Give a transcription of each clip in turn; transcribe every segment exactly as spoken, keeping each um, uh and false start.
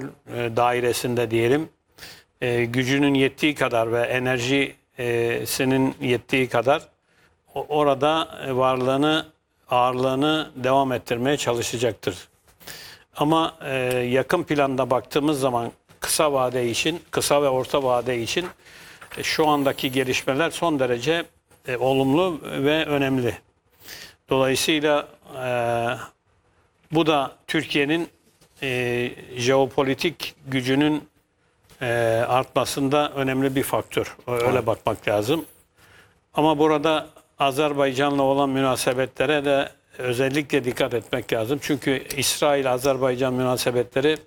e, dairesinde diyelim e, gücünün yettiği kadar ve enerjisinin yettiği kadar o, orada varlığını, ağırlığını devam ettirmeye çalışacaktır. Ama e, yakın planda baktığımız zaman kısa vade için, kısa ve orta vade için e, şu andaki gelişmeler son derece e, olumlu ve önemli. Dolayısıyla e, bu da Türkiye'nin e, jeopolitik gücünün e, artmasında önemli bir faktör. Öyle bakmak lazım. Ama burada Azerbaycan'la olan münasebetlere de özellikle dikkat etmek lazım. Çünkü İsrail-Azerbaycan münasebetleri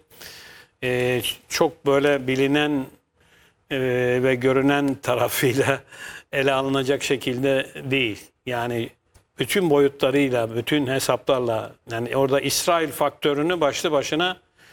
e, çok böyle bilinen e, ve görünen tarafıyla ele alınacak şekilde değil. Yani bütün boyutlarıyla, bütün hesaplarla, yani orada İsrail faktörünü başlı başına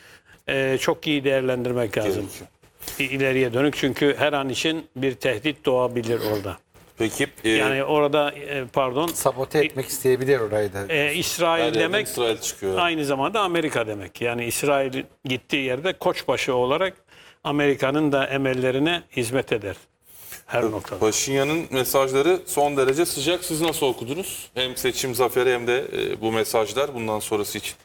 e, çok iyi değerlendirmek lazım. İleriye dönük, çünkü her an için bir tehdit doğabilir orada. Peki. E, Yani orada e, pardon. Sabote etmek isteyebilir orayı da. E, İsrail demek İsrail çıkıyor. aynı zamanda Amerika demek. Yani İsrail gittiği yerde koçbaşı olarak Amerika'nın da emellerine hizmet eder. Her noktada. Paşinyan'ın mesajları son derece sıcak. Siz nasıl okudunuz? Hem seçim zaferi hem de e, bu mesajlar bundan sonrası için.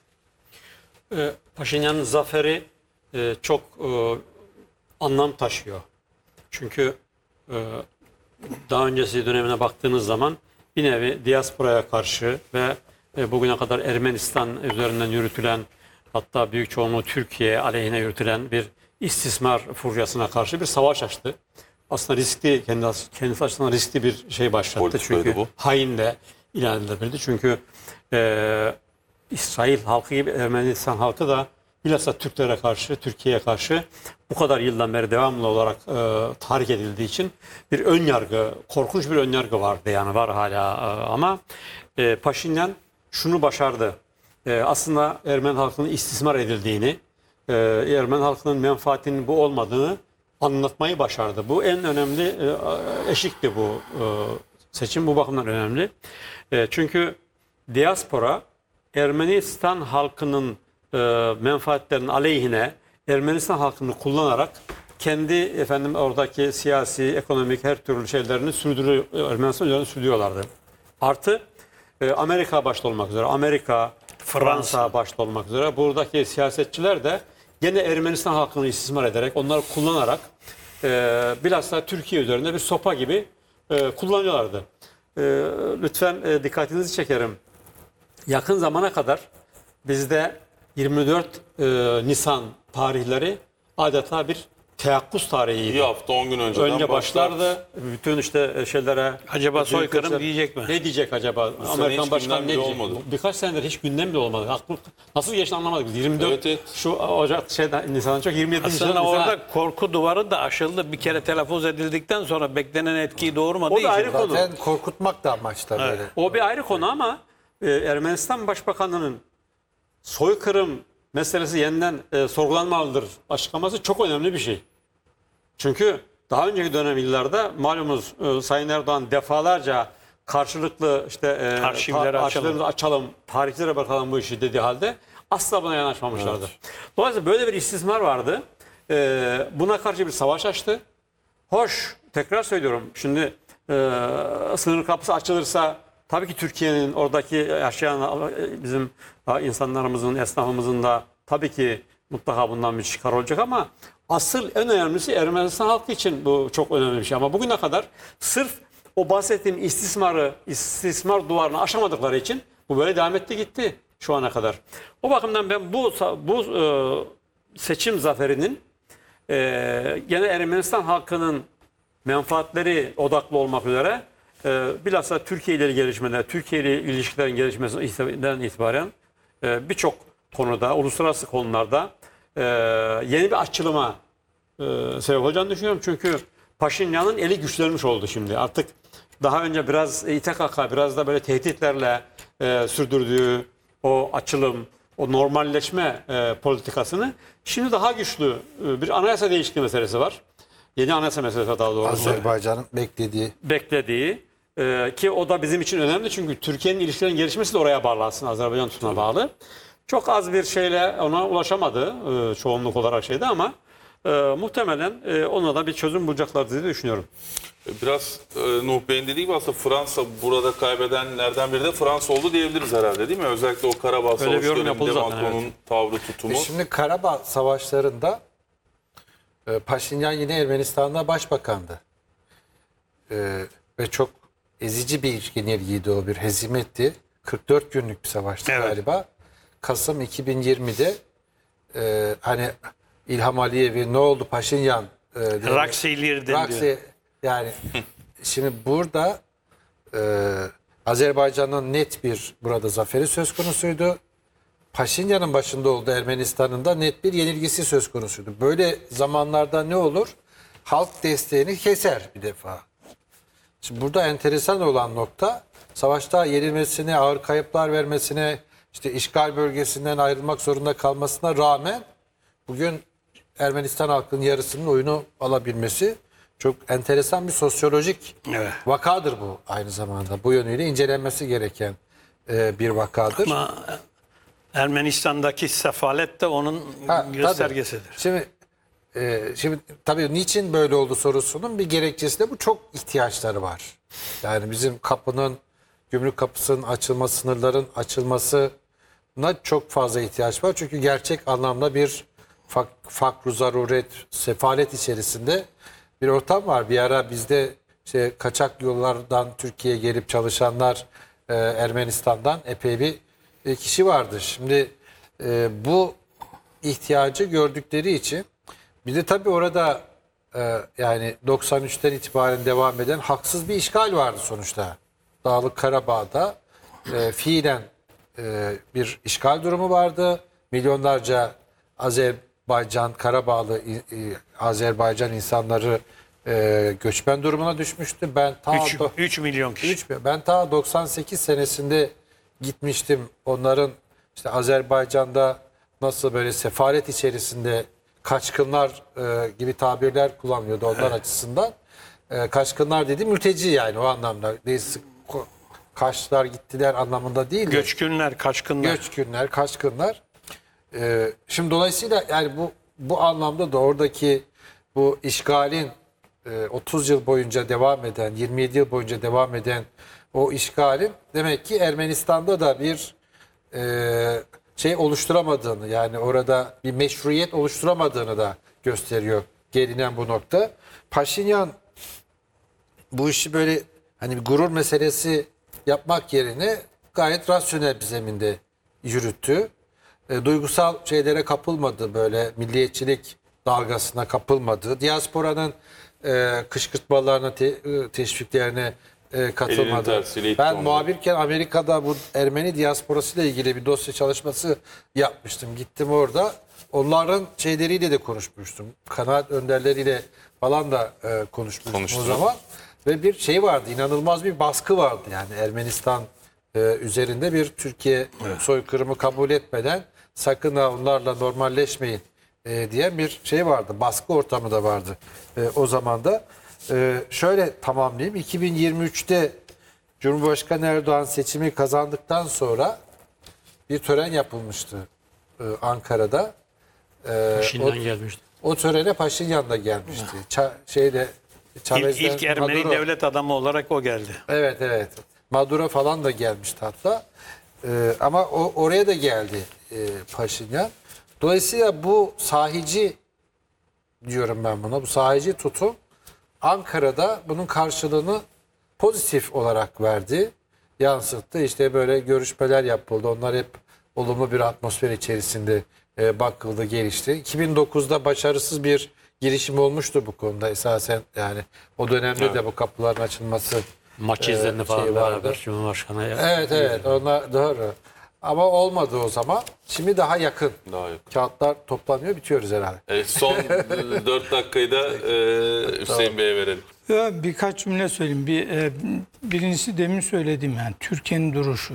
E, Paşinyan'ın zaferi e, çok e, anlam taşıyor. Çünkü e, daha öncesi dönemine baktığınız zaman bir nevi diasporaya karşı ve e, bugüne kadar Ermenistan üzerinden yürütülen, hatta büyük çoğunluğu Türkiye aleyhine yürütülen bir istismar furyasına karşı bir savaş açtı. Aslında riskli, kendi, kendisi açısından riskli bir şey başlattı. Politikaydı Çünkü bu. hainle ilan edilebilirdi. Çünkü e, İsrail halkı gibi Ermenistan halkı da bilhassa Türklere karşı, Türkiye'ye karşı bu kadar yıldan beri devamlı olarak e, tahrik edildiği için bir ön yargı, korkunç bir ön yargı vardı, yani var hala e, ama e, Paşinyan şunu başardı. E, aslında Ermeni halkının istismar edildiğini, e, Ermeni halkının menfaatinin bu olmadığını anlatmayı başardı. Bu en önemli e, eşikti bu e, seçim, bu bakımdan önemli. E, çünkü diaspora Ermenistan halkının e, menfaatlerinin aleyhine Ermenistan halkını kullanarak kendi efendim oradaki siyasi, ekonomik her türlü şeylerini sürdürüyor, Ermenistan üzerine sürdürüyorlardı. Artı e, Amerika başta olmak üzere, Amerika, Fransa, Fransa başta olmak üzere buradaki siyasetçiler de gene Ermenistan halkını istismar ederek, onları kullanarak e, bilhassa Türkiye üzerinde bir sopa gibi e, kullanıyorlardı. E, lütfen e, dikkatinizi çekerim. Yakın zamana kadar bizde yirmi dört e, Nisan tarihleri adeta bir teyakkuz tarihiydi. Bir hafta on gün önceden Önce başlar. başlardı. Bütün işte şeylere... Acaba soykırım diyecek mi? Ne diyecek acaba? sene Amerikan hiç başkanı gündem ne bile diyecek? olmadı. Birkaç senedir hiç gündem bile olmadı. Aklı, nasıl geçti anlamadık biz. yirmi dört Evet, evet. şu Ocak şeyden Nisan'ın çok yirmi yedi Aslında Nisan, orada korku duvarı da aşıldı. Bir kere telaffuz edildikten sonra beklenen etkiyi doğurmadığı O da için. ayrı konu. Zaten korkutmak da amaçta böyle. O bir ayrı konu ama e, Ermenistan Başbakanı'nın soykırım meselesi yeniden e, sorgulanmalıdır açıklaması çok önemli bir şey. Çünkü daha önceki dönem yıllarda malumunuz e, Sayın Erdoğan defalarca karşılıklı işte e, Arşivleri ta- açalım. arşivlerimizi açalım, tarihlere bakalım bu işi dediği halde asla buna yanaşmamışlardı. Dolayısıyla böyle bir istismar vardı. E, buna karşı bir savaş açtı. Hoş, tekrar söylüyorum. Şimdi e, sınır kapısı açılırsa tabii ki Türkiye'nin oradaki yaşayan bizim insanlarımızın, esnafımızın da tabii ki mutlaka bundan bir çıkar olacak ama asıl en önemlisi Ermenistan halkı için bu çok önemli bir şey. Ama bugüne kadar sırf o bahsettiğim istismarı, istismar duvarını aşamadıkları için bu böyle devam etti gitti şu ana kadar. O bakımdan ben bu bu e, seçim zaferinin e, gene Ermenistan halkının menfaatleri odaklı olmak üzere e, bilhassa Türkiye ile gelişmeler, Türkiye ile ilişkilerin gelişmesinden itibaren e, birçok konuda, uluslararası konularda e, yeni bir açılıma e, sebep olacağını düşünüyorum. Çünkü Paşinyan'ın eli güçlenmiş oldu şimdi. Artık daha önce biraz İ T K K, biraz da böyle tehditlerle e, sürdürdüğü o açılım, o normalleşme e, politikasını şimdi daha güçlü e, bir anayasa değişikliği meselesi var. Yeni anayasa meselesi daha doğrusu. Azerbaycan'ın beklediği. Beklediği e, ki o da bizim için önemli çünkü Türkiye'nin ilişkilerin gelişmesi de oraya bağlı aslında, Azerbaycan tutumuna bağlı. Çok az bir şeyle ona ulaşamadı e, çoğunluk olarak şeyde ama e, muhtemelen e, ona da bir çözüm bulacaklar diye düşünüyorum. Biraz e, Nuh Bey'in dediği gibi aslında Fransa burada kaybedenlerden biri de Fransa oldu diyebiliriz herhalde, değil mi? Özellikle o Karabağ Öyle bir Savaşı yorum döneminde yapıldı zaten, Macron'un evet. tavrı, tutumu. E şimdi Karabağ savaşlarında e, Paşinyan yine Ermenistan'da başbakandı. E, ve çok ezici bir yenilgiydi, o bir hezimetti. kırk dört günlük bir savaştı Evet. galiba. Kasım iki bin yirmide e, hani İlham Aliyev'i ne oldu Paşinyan e, diye- Raksilirdin diyor. Raksi, yani şimdi burada e, Azerbaycan'ın net bir burada zaferi söz konusuydu. Paşinyan'ın başında olduğu Ermenistan'ın da net bir yenilgisi söz konusuydu. Böyle zamanlarda ne olur? Halk desteğini keser bir defa. Şimdi burada enteresan olan nokta, savaşta yenilmesine, ağır kayıplar vermesine, işte işgal bölgesinden ayrılmak zorunda kalmasına rağmen bugün Ermenistan halkının yarısının oyunu alabilmesi çok enteresan bir sosyolojik Evet. vakadır bu aynı zamanda. Bu yönüyle incelenmesi gereken e, bir vakadır. Ama Ermenistan'daki sefalet de onun Ha, tabii. göstergesidir. Şimdi e, şimdi tabii niçin böyle oldu sorusunun bir gerekçesi de bu, çok ihtiyaçları var. Yani bizim kapının, gümrük kapısının açılması, sınırların açılmasına çok fazla ihtiyaç var. Çünkü gerçek anlamda bir fak, fakru zaruret, sefalet içerisinde bir ortam var. Bir ara bizde işte kaçak yollardan Türkiye'ye gelip çalışanlar e, Ermenistan'dan epey bir e, kişi vardı. Şimdi e, bu ihtiyacı gördükleri için bir de tabii orada e, yani doksan üçten itibaren devam eden haksız bir işgal vardı sonuçta. Dağlık Karabağ'da e, fiilen e, bir işgal durumu vardı. Milyonlarca Azerbaycan, Karabağlı e, Azerbaycan insanları e, göçmen durumuna düşmüştü. Ben ta üç milyon kişi. Üç, ben ta doksan sekiz senesinde gitmiştim. Onların işte Azerbaycan'da nasıl böyle sefalet içerisinde kaçkınlar e, gibi tabirler kullanıyordu onlar açısından. E, kaçkınlar dedi mülteci, yani o anlamda. Değilse, ko- kaçtılar gittiler anlamında değil de. Göçkünler, kaçkınlar. Göçkünler, kaçkınlar. Ee, şimdi dolayısıyla yani bu bu anlamda da oradaki bu işgalin e, otuz yıl boyunca devam eden, yirmi yedi yıl boyunca devam eden o işgalin demek ki Ermenistan'da da bir e, şey oluşturamadığını, yani orada bir meşruiyet oluşturamadığını da gösteriyor gelinen bu nokta. Paşinyan bu işi böyle hani bir gurur meselesi yapmak yerine gayet rasyonel bir zeminde yürüttü. E, duygusal şeylere kapılmadı, böyle milliyetçilik dalgasına kapılmadı. Diasporanın e, kışkırtmalarına, te, e, teşviklerine e, katılmadı. tersiyle itti Ben onları. muhabirken Amerika'da bu Ermeni diasporası ile ilgili bir dosya çalışması yapmıştım. Gittim orada. Onların şeyleriyle de konuşmuştum. Kanaat önderleriyle falan da e, konuşmuştum Konuştunuz. o zaman. Ve bir şey vardı, inanılmaz bir baskı vardı yani Ermenistan e, üzerinde bir Türkiye soykırımı kabul etmeden sakın ha onlarla normalleşmeyin e, diye bir şey vardı. Baskı ortamı da vardı e, o zaman da. E, şöyle tamamlayayım. iki bin yirmi üçte Cumhurbaşkanı Erdoğan seçimi kazandıktan sonra bir tören yapılmıştı e, Ankara'da. E, Şimdiden o, gelmişti. o törene Paşinyan da gelmişti. Ça, şeyde İlk, Chavez'den ilk Ermeni Maduro- devlet adamı olarak o geldi. Evet evet. Maduro falan da gelmişti hatta. Ee, ama o oraya da geldi e, Paşinyan. Dolayısıyla bu sahici diyorum ben buna. Bu sahici tutum Ankara'da bunun karşılığını pozitif olarak verdi. Yansıttı. İşte böyle görüşmeler yapıldı. Onlar hep olumlu bir atmosfer içerisinde e, bakıldı, gelişti. iki bin dokuzda başarısız bir girişim olmuştu bu konuda esasen, yani o dönemde de bu kapıların açılması Maç e, izlerini falan şeyi vardı. beraber Cumhurbaşkanı. Evet evet, onlar doğru. Ama olmadı o zaman. Şimdi daha yakın. Daha yakın. Kağıtlar toplanıyor, bitiyoruz herhalde. Evet, son dört dakikayı da e, Hüseyin Bey'e verelim. Ya birkaç cümle söyleyeyim. Bir, e, birincisi demin söylediğim, yani Türkiye'nin duruşu.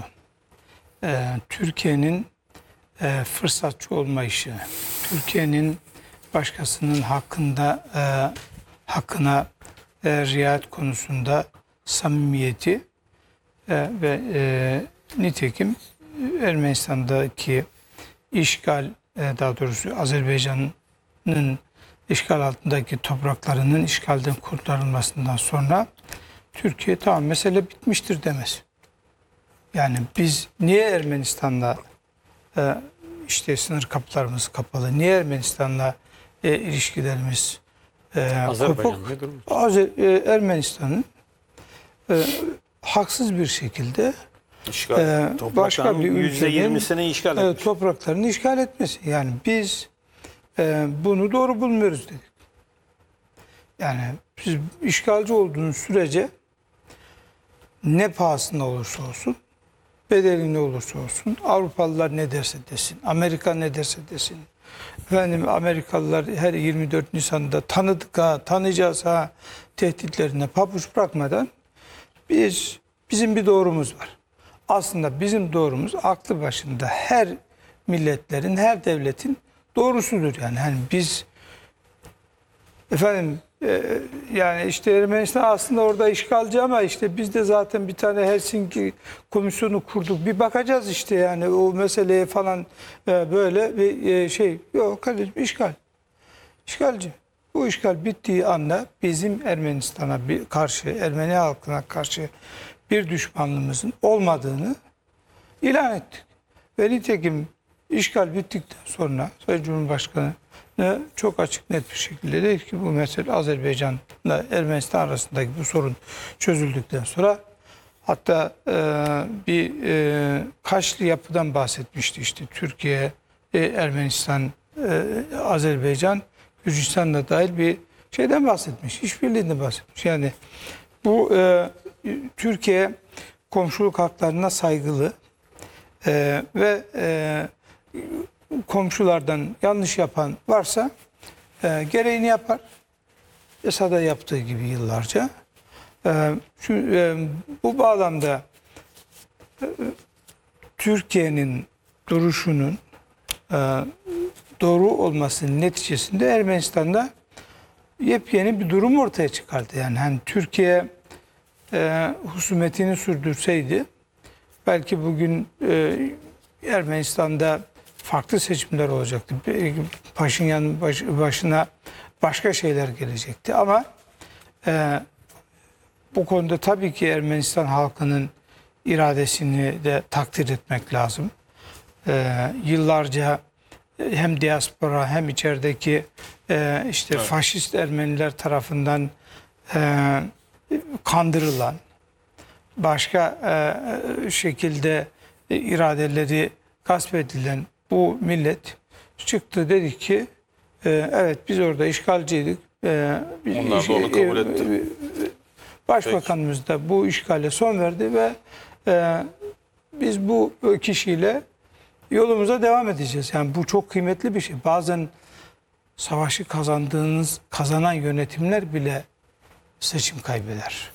E, Türkiye'nin e, fırsatçı olmayışı. Türkiye'nin başkasının hakkında e, hakkına e, riayet konusunda samimiyeti e, ve e, nitekim Ermenistan'daki işgal, e, daha doğrusu Azerbaycan'ın işgal altındaki topraklarının işgalden kurtarılmasından sonra Türkiye tamam mesele bitmiştir demez. Yani biz niye Ermenistan'la e, işte sınır kapılarımız kapalı, niye Ermenistan'la e, ilişkilerimiz e, Azerbaycan kopuk? ne durum? Azer- e, Ermenistan'ın e, haksız bir şekilde İşgal. e, başka Toprakların bir yüzde ülkenin yirmisini işgal e, etmiş. topraklarını işgal etmesi. Yani biz e, bunu doğru bulmuyoruz dedik. Yani siz işgalci olduğunuz sürece ne pahasına olursa olsun, bedeli ne olursa olsun, Avrupalılar ne derse desin, Amerika ne derse desin. Efendim Amerikalılar her yirmi dört Nisan'da tanıdık ha, tanıyacağız ha tehditlerine pabuç bırakmadan biz bizim bir doğrumuz var. Aslında bizim doğrumuz aklı başında her milletlerin, her devletin doğrusudur yani. Hani biz efendim e, yani işte Ermenistan aslında orada işgalci ama işte biz de zaten bir tane Helsinki komisyonu kurduk. Bir bakacağız işte yani o meseleye falan e, böyle bir e, şey. Yok kardeşim işgal. İşgalci. Bu işgal bittiği anda bizim Ermenistan'a bir karşı, Ermeni halkına karşı bir düşmanlığımızın olmadığını ilan ettik. Ve nitekim işgal bittikten sonra Sayın Cumhurbaşkanı ne çok açık net bir şekilde dedi ki bu mesele Azerbaycan'la Ermenistan arasındaki bu sorun çözüldükten sonra hatta e, bir e, kaşlı yapıdan bahsetmişti işte Türkiye, e, Ermenistan, e, Azerbaycan, Gürcistan'la dahil bir şeyden bahsetmiş, işbirliğinden bahsetmiş. Yani bu e, Türkiye komşuluk haklarına saygılı e, ve e, komşulardan yanlış yapan varsa e, gereğini yapar. Esad'a yaptığı gibi yıllarca. E, şu, e, bu bağlamda e, Türkiye'nin duruşunun e, doğru olmasının neticesinde Ermenistan'da yepyeni bir durum ortaya çıkardı. Yani hani Türkiye e, husumetini sürdürseydi belki bugün e, Ermenistan'da farklı seçimler olacaktı. Paşinyan'ın baş, başına başka şeyler gelecekti. Ama e, bu konuda tabii ki Ermenistan halkının iradesini de takdir etmek lazım. E, yıllarca hem diaspora hem içerideki e, işte Evet. faşist Ermeniler tarafından e, kandırılan, başka e, şekilde e, iradeleri gasp edilen bu millet çıktı dedi ki e, evet biz orada işgalciydik. E, biz- Onlar da onu kabul etti. e, Başbakanımız da bu işgale son verdi ve e, biz bu kişiyle yolumuza devam edeceğiz. Yani bu çok kıymetli bir şey. Bazen savaşı kazandığınız, kazanan yönetimler bile seçim kaybeder.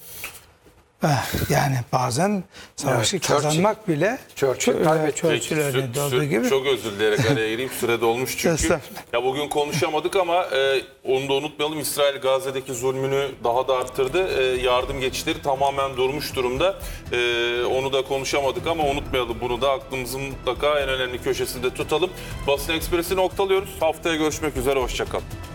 Eh, Yani bazen savaşı Evet, Churchill- kazanmak bile Churchill Churchill, kaybetti. Churchill Peki, örneğinde sü- olduğu sü- gibi. Çok özür dileyerek araya gireyim. Süre dolmuş çünkü. Estağfurullah. Ya bugün konuşamadık ama e, onu da unutmayalım. İsrail Gazze'deki zulmünü daha da arttırdı. E, yardım geçişleri tamamen durmuş durumda. E, onu da konuşamadık ama unutmayalım. Bunu da aklımızın mutlaka en önemli köşesinde tutalım. Basın Ekspresi noktalıyoruz. Haftaya görüşmek üzere. Hoşça kalın.